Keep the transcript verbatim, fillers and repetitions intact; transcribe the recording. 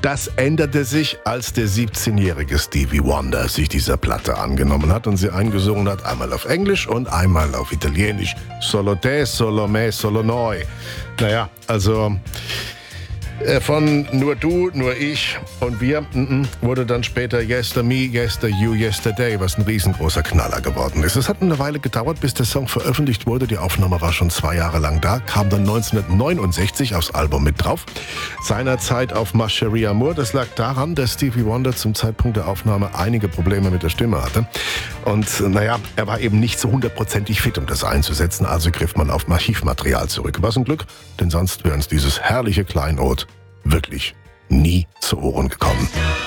Das änderte sich, als der siebzehnjährige Stevie Wonder sich dieser Platte angenommen hat und sie eingesungen hat, einmal auf Englisch und einmal auf Italienisch. Solo te, solo me, solo noi. Naja, also äh, von nur du, nur ich und wir mm, wurde dann später Yester Me, Yester You, Yesterday, was ein riesengroßer Knaller geworden ist. Es hat eine Weile gedauert, bis der Song veröffentlicht wurde. Die Aufnahme war schon zwei Jahre lang da, kam dann neunzehnhundertneunundsechzig aufs Album mit drauf. Seinerzeit auf Ma Chérie Amour. Das lag daran, dass Stevie Wonder zum Zeitpunkt der Aufnahme einige Probleme mit der Stimme hatte. Und naja, er war eben nicht so hundertprozentig fit, um das einzusetzen, also griff man auf Archivmaterial zurück. Was ein Glück, denn sonst wäre uns dieses herrliche Kleinod wirklich nie zu Ohren gekommen.